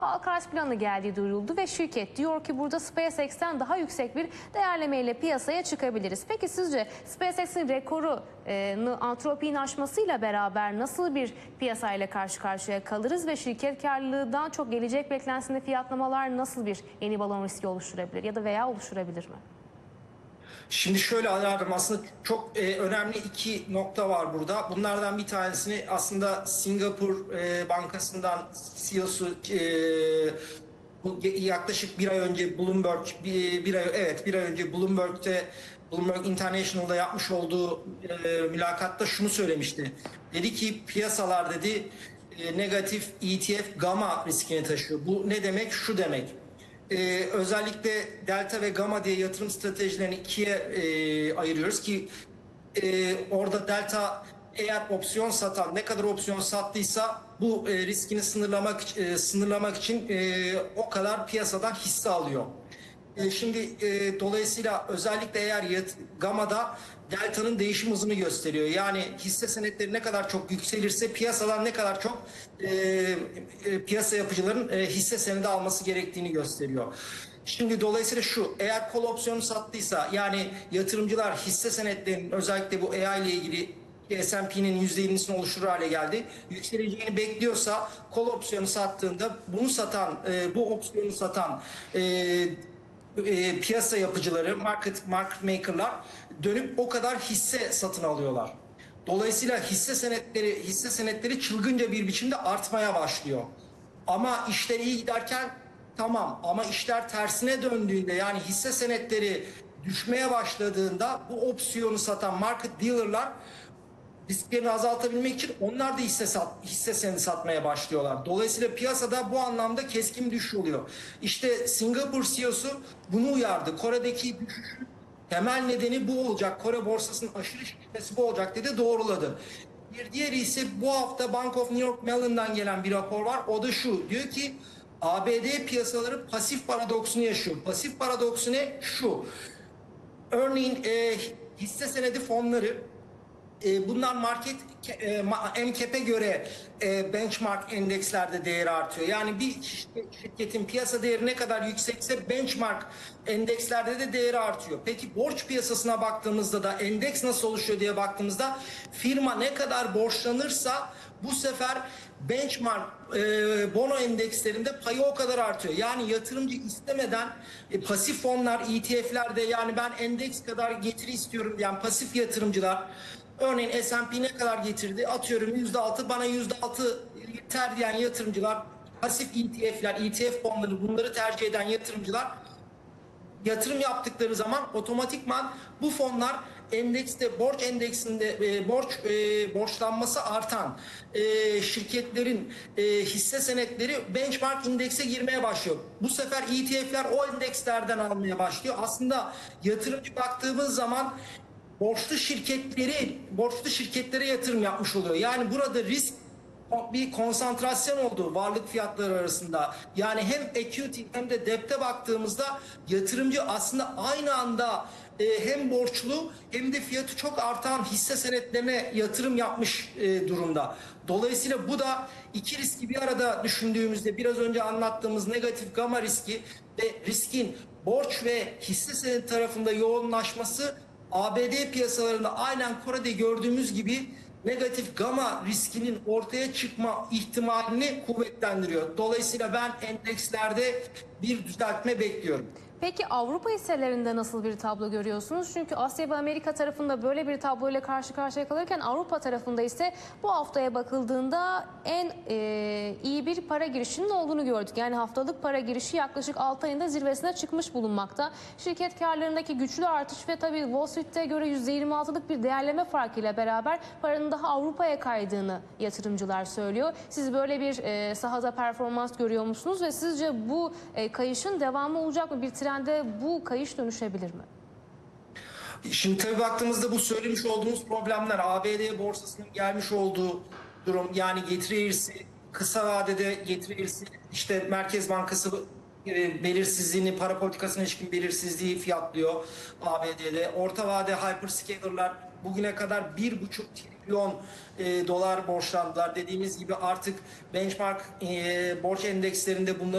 Halka arz planı geldiği duyuruldu ve şirket diyor ki burada SpaceX'ten daha yüksek bir değerlemeyle piyasaya çıkabiliriz. Peki sizce SpaceX'in rekoru Anthropic'in aşmasıyla beraber nasıl bir piyasayla karşı karşıya kalırız ve şirket karlılığından çok gelecek beklentisinde fiyatlamalar nasıl bir yeni balon riski oluşturabilir ya da veya oluşturabilir mi? Şimdi şöyle anladım, aslında çok önemli iki nokta var burada. Bunlardan bir tanesini aslında Singapur Bankası'ndan CEO'su yaklaşık bir ay önce bir ay önce Bloomberg International'da yapmış olduğu mülakatta şunu söylemişti. Dedi ki piyasalar dedi negatif ETF gamma riskini taşıyor. Bu ne demek? Şu demek. Özellikle delta ve gamma diye yatırım stratejilerini ikiye ayırıyoruz ki orada delta eğer opsiyon satan ne kadar opsiyon sattıysa bu riskini sınırlamak için o kadar piyasadan hisse alıyor. Şimdi dolayısıyla özellikle eğer Gamma'da delta'nın değişim hızını gösteriyor. Yani hisse senetleri ne kadar çok yükselirse piyasadan ne kadar çok piyasa yapıcıların hisse senedi alması gerektiğini gösteriyor. Şimdi dolayısıyla eğer call opsiyonu sattıysa, yani yatırımcılar hisse senetlerinin özellikle bu AI ile ilgili S&P'nin %20'sini oluşturur hale geldi. Yükseleceğini bekliyorsa call opsiyonu sattığında bu opsiyonu satan piyasa yapıcıları, market maker'lar dönüp o kadar hisse satın alıyorlar. Dolayısıyla hisse senetleri çılgınca bir biçimde artmaya başlıyor. Ama işler iyi giderken tamam, ama işler tersine döndüğünde, yani hisse senetleri düşmeye başladığında bu opsiyonu satan market dealer'lar risklerini azaltabilmek için onlar da hisse senedi satmaya başlıyorlar. Dolayısıyla piyasada bu anlamda keskin düşüş oluyor. İşte Singapur CEO'su bunu uyardı. Kore'deki düşüşün temel nedeni bu olacak. Kore borsasının aşırı şişmesi bu olacak dedi, doğruladı. Bir diğeri ise bu hafta Bank of New York Mellon'dan gelen bir rapor var. O da şu. Diyor ki ABD piyasaları pasif paradoksunu yaşıyor. Pasif paradoksu ne? Şu. Örneğin hisse senedi fonları, bunlar MCAP'e göre benchmark endekslerde değeri artıyor. Yani bir şirketin piyasa değeri ne kadar yüksekse benchmark endekslerde de değeri artıyor. Peki borç piyasasına baktığımızda da endeks nasıl oluşuyor diye baktığımızda firma ne kadar borçlanırsa bu sefer benchmark bono endekslerinde payı o kadar artıyor. Yani yatırımcı istemeden pasif fonlar, ETF'lerde, yani ben endeks kadar getiri istiyorum diyen pasif yatırımcılar, örneğin S&P ne kadar getirdi? Atıyorum %6, bana %6 yeter diyen yatırımcılar, pasif ETF'ler, ETF fonları, bunları tercih eden yatırımcılar yatırım yaptıkları zaman otomatikman bu fonlar endekste, borç endeksinde borçlanması artan şirketlerin hisse senetleri benchmark indekse girmeye başlıyor. Bu sefer ETF'ler o endekslerden almaya başlıyor. Aslında yatırımcı baktığımız zaman borçlu şirketlere yatırım yapmış oluyor. Yani burada risk bir konsantrasyon olduğu varlık fiyatları arasında. Yani hem equity hem de debt'e baktığımızda yatırımcı aslında aynı anda hem borçlu hem de fiyatı çok artan hisse senetlerine yatırım yapmış durumda. Dolayısıyla bu da iki riski bir arada düşündüğümüzde biraz önce anlattığımız negatif gamma riski ve riskin borç ve hisse senedi tarafında yoğunlaşması ABD piyasalarında aynen Kore'de gördüğümüz gibi negatif gamma riskinin ortaya çıkma ihtimalini kuvvetlendiriyor. Dolayısıyla ben endekslerde bir düzeltme bekliyorum. Peki Avrupa hisselerinde nasıl bir tablo görüyorsunuz? Çünkü Asya ve Amerika tarafında böyle bir tabloyla karşı karşıya kalırken Avrupa tarafında ise bu haftaya bakıldığında en iyi bir para girişinin olduğunu gördük. Yani haftalık para girişi yaklaşık 6 ayında zirvesine çıkmış bulunmakta. Şirket karlarındaki güçlü artış ve tabii Wall Street'e göre %26'lık bir değerleme farkıyla beraber paranın daha Avrupa'ya kaydığını yatırımcılar söylüyor. Siz böyle bir sahada performans görüyor musunuz ve sizce bu kayışın devamı olacak mı? Bir trende bu kayış dönüşebilir mi? Şimdi tabii baktığımızda bu söylemiş olduğumuz problemler, ABD borsasının gelmiş olduğu durum, yani getiri eğrisi, kısa vadede getiri eğrisi, işte Merkez Bankası belirsizliğini, para politikasına ilişkin belirsizliği fiyatlıyor ABD'de. Orta vade hyperscaler'lar bugüne kadar 1,5 trilyon dolar borçlandılar. Dediğimiz gibi artık benchmark borç endekslerinde bunların